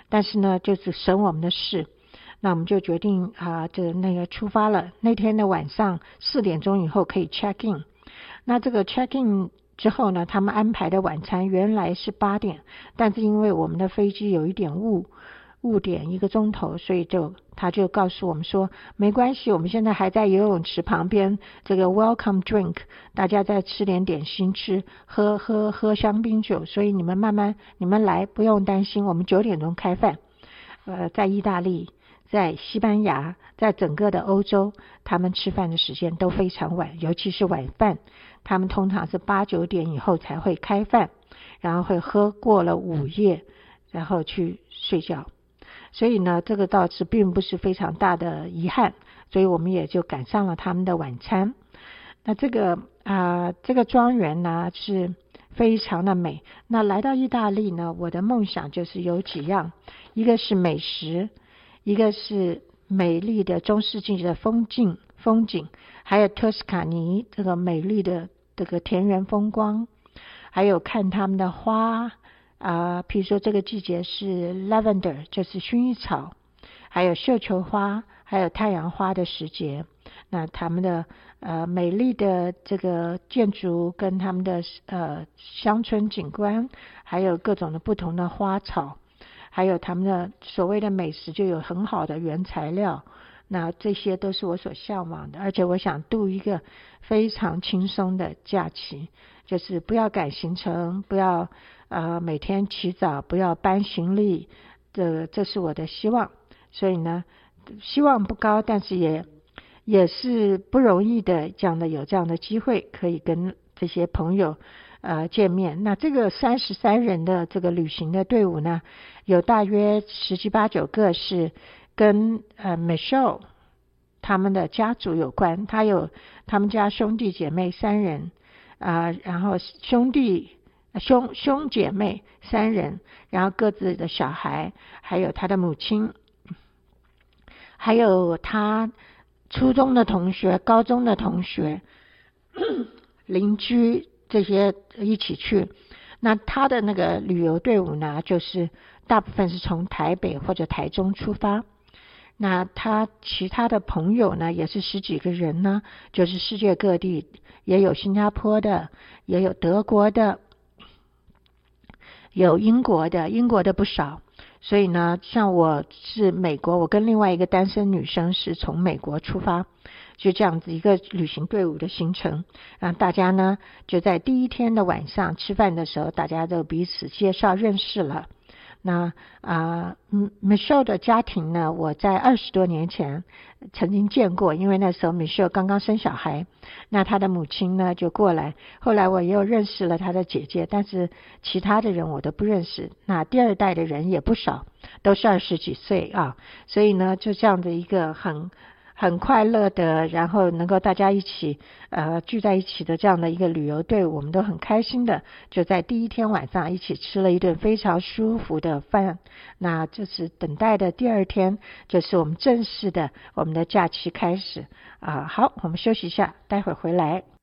但是呢就是省我们的事。那我们就决定出发了。那天的晚上4点钟以后可以 check in。那这个 check in 之后呢，他们安排的晚餐原来是8点，但是因为我们的飞机有一点误点1个钟头，所以他就告诉我们说，没关系，我们现在还在游泳池旁边，这个 welcome drink， 大家再吃点点心，喝香槟酒，所以你们来，不用担心，我们9点钟开饭。在意大利，在西班牙，在整个的欧洲，他们吃饭的时间都非常晚，尤其是晚饭，他们通常是8、9点以后才会开饭，然后会喝过了午夜，然后去睡觉。所以呢，这个倒是并不是非常大的遗憾，所以我们也就赶上了他们的晚餐。那这个庄园呢是非常的美。那来到意大利呢，我的梦想就是有几样，一个是美食，一个是美丽的中世纪的风景，还有托斯卡尼这个美丽的这个田园风光，还有看他们的花譬如说这个季节是 lavender， 就是薰衣草，还有绣球花，还有太阳花的时节。那他们的美丽的这个建筑跟他们的乡村景观，还有各种的不同的花草，还有他们的所谓的美食，就有很好的原材料。那这些都是我所向往的，而且我想度一个非常轻松的假期，就是不要赶行程，不要每天起早，不要搬行李，这是我的希望。所以呢，希望不高，但是也是不容易的，有这样的机会可以跟这些朋友见面。那这个33人的这个旅行的队伍呢，有大约17、8、9个是跟Michelle 他们的家族有关，他们家兄弟姐妹3人然后兄姐妹3人，然后各自的小孩，还有他的母亲，还有他初中的同学、高中的同学、邻居，这些一起去。那他的那个旅游队伍呢，就是大部分是从台北或者台中出发。那他其他的朋友呢，也是10几个人呢，就是世界各地，也有新加坡的，也有德国的，有英国的不少。所以呢，像我是美国，我跟另外一个单身女生是从美国出发，就这样子一个旅行队伍的行程。大家呢就在第一天的晚上吃饭的时候，大家都彼此介绍认识了。那Michelle 的家庭呢，我在20多年前曾经见过，因为那时候 Michelle 刚刚生小孩，那他的母亲呢就过来，后来我也有认识了他的姐姐，但是其他的人我都不认识。那第2代的人也不少，都是20几岁所以呢就这样的一个很快乐的，然后能够大家一起聚在一起的这样的一个旅游队伍，我们都很开心的，就在第一天晚上一起吃了一顿非常舒服的饭。那就是等待的第2天，就是我们正式的我们的假期开始好，我们休息一下，待会儿回来。